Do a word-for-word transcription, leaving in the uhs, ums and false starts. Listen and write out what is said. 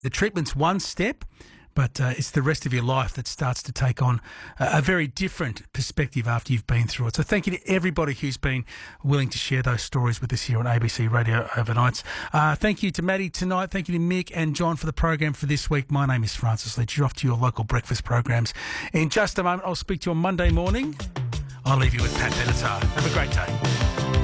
the treatment's one step, but uh, it's the rest of your life that starts to take on a, a very different perspective after you've been through it. So thank you to everybody who's been willing to share those stories with us here on A B C Radio Overnights. Uh, thank you to Maddie tonight. Thank you to Mick and John for the program for this week. My name is Francis Leach. You're off to your local breakfast programs. In just a moment, I'll speak to you on Monday morning. I'll leave you with Pat Benatar. Have a great day.